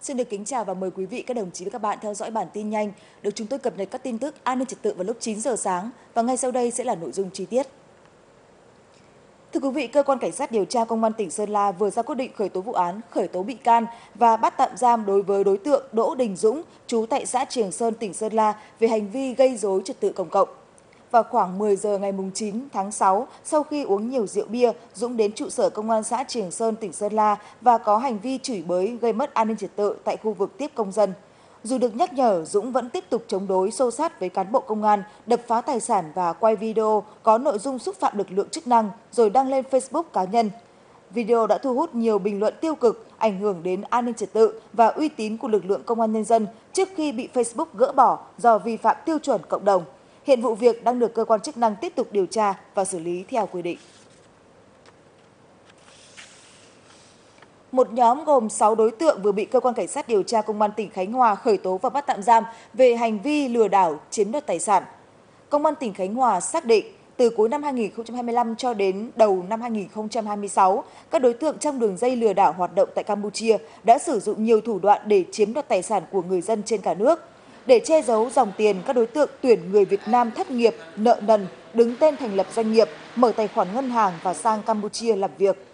Xin được kính chào và mời quý vị, các đồng chí và các bạn theo dõi bản tin nhanh được chúng tôi cập nhật các tin tức an ninh trật tự vào lúc 9 giờ sáng và ngay sau đây sẽ là nội dung chi tiết. Thưa quý vị, cơ quan cảnh sát điều tra công an tỉnh Sơn La vừa ra quyết định khởi tố vụ án, khởi tố bị can và bắt tạm giam đối với đối tượng Đỗ Đình Dũng, trú tại xã Triềng Sơn, tỉnh Sơn La về hành vi gây rối trật tự công cộng. Vào khoảng 10 giờ ngày 9 tháng 6, sau khi uống nhiều rượu bia, Dũng đến trụ sở công an xã Triềng Sơn, tỉnh Sơn La và có hành vi chửi bới gây mất an ninh trật tự tại khu vực tiếp công dân. Dù được nhắc nhở, Dũng vẫn tiếp tục chống đối xô xát với cán bộ công an, đập phá tài sản và quay video có nội dung xúc phạm lực lượng chức năng rồi đăng lên Facebook cá nhân. Video đã thu hút nhiều bình luận tiêu cực, ảnh hưởng đến an ninh trật tự và uy tín của lực lượng công an nhân dân trước khi bị Facebook gỡ bỏ do vi phạm tiêu chuẩn cộng đồng. Hiện vụ việc đang được cơ quan chức năng tiếp tục điều tra và xử lý theo quy định. Một nhóm gồm 6 đối tượng vừa bị cơ quan cảnh sát điều tra công an tỉnh Khánh Hòa khởi tố và bắt tạm giam về hành vi lừa đảo chiếm đoạt tài sản. Công an tỉnh Khánh Hòa xác định từ cuối năm 2025 cho đến đầu năm 2026, các đối tượng trong đường dây lừa đảo hoạt động tại Campuchia đã sử dụng nhiều thủ đoạn để chiếm đoạt tài sản của người dân trên cả nước. Để che giấu dòng tiền, các đối tượng tuyển người Việt Nam thất nghiệp, nợ nần, đứng tên thành lập doanh nghiệp, mở tài khoản ngân hàng và sang Campuchia làm việc.